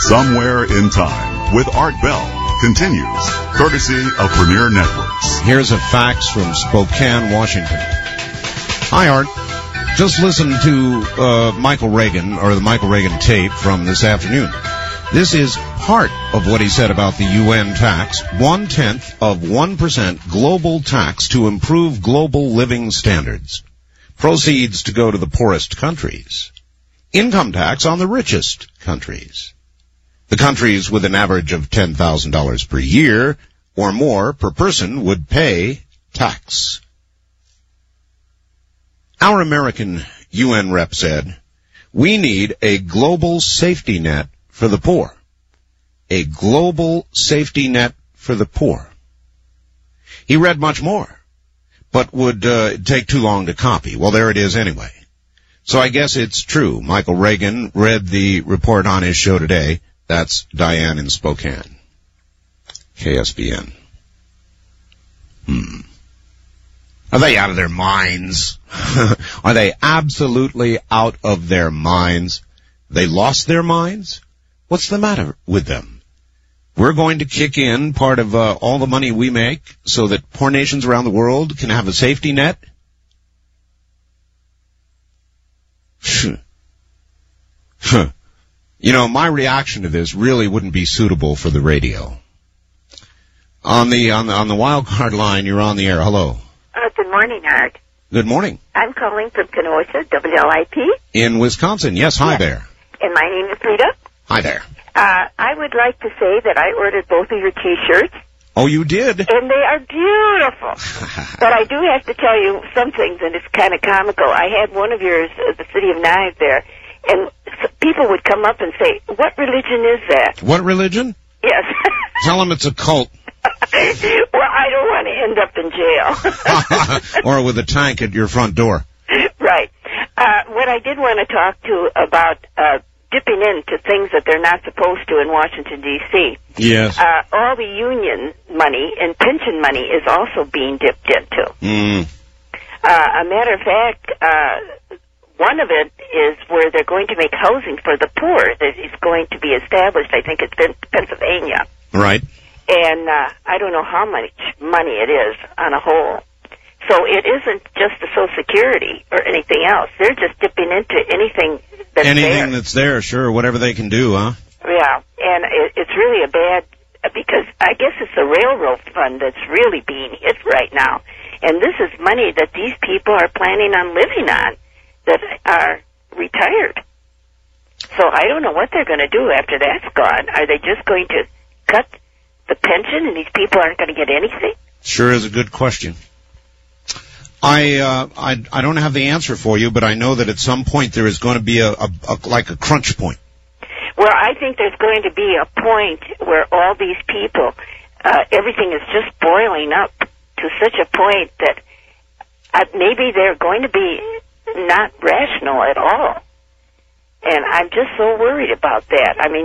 Somewhere in Time with Art Bell continues, courtesy of Premier Networks. Here's a fax from Spokane, Washington. Hi, Art. Just listen to Michael Reagan, or the Michael Reagan tape from this afternoon. This is part of what he said about the UN tax, 0.1% global tax to improve global living standards. Proceeds to go to the poorest countries. Income tax on the richest countries. The countries with an average of $10,000 per year or more per person would pay tax. Our American UN rep said, "We need a global safety net for the poor." A global safety net for the poor. He read much more, but would take too long to copy. Well, there it is anyway. So I guess it's true. Michael Reagan read the report on his show today. That's Diane in Spokane. KSBN. Are they out of their minds? Are they absolutely out of their minds? They lost their minds? What's the matter with them? We're going to kick in part of all the money we make so that poor nations around the world can have a safety net? You know, my reaction to this really wouldn't be suitable for the radio. On the wild card line, you're on the air. Hello. Good morning, Art. Good morning. I'm calling from Kenosha, WLIP. In Wisconsin. Yes, hi there. And my name is Rita. Hi there. I would like to say that I ordered both of your T-shirts. Oh, you did? And they are beautiful. But I do have to tell you some things, and it's kind of comical. I had one of yours at the City of Knives there, and people would come up and say, "What religion is that?" What religion? Yes. Tell them it's a cult. Well, I don't want to end up in jail. Or with a tank at your front door. Right. What I did want to talk to about dipping into things that they're not supposed to in Washington, D.C. Yes. All the union money and pension money is also being dipped into. A matter of fact, one of it is where they're going to make housing for the poor that is going to be established. I think it's in Pennsylvania. Right. And I don't know how much money it is on a whole. So it isn't just the Social Security or anything else. They're just dipping into anything that's Anything that's there, sure, whatever they can do, huh? Yeah, and it's really a bad, because I guess it's the railroad fund that's really being hit right now. And this is money that these people are planning on living on that are retired. So I don't know what they're going to do after that's gone. Are they just going to cut the pension and these people aren't going to get anything? Sure is a good question. I don't have the answer for you, but I know that at some point there is going to be a crunch point. Well, I think there's going to be a point where all these people, everything is just boiling up to such a point that maybe they're going to be not rational at all. And I'm just so worried about that. I mean,